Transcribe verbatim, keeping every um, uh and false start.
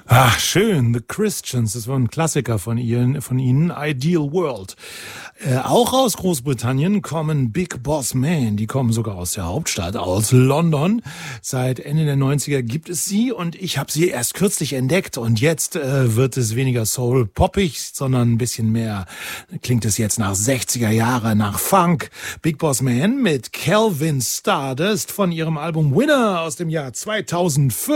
Ach, schön. The Christians, das war ein Klassiker von ihnen, von ihnen. Ideal World. Äh, auch aus Großbritannien kommen Big Boss Man. Die kommen sogar aus der Hauptstadt, aus London. Seit Ende der neunziger gibt es sie und ich habe sie erst kürzlich entdeckt. Und jetzt äh, wird es weniger soul-poppig, sondern ein bisschen mehr, klingt es jetzt nach sechziger Jahre, nach Funk. Big Boss Man mit Calvin Stardust von ihrem Album Winner aus dem Jahr zweitausendfünf.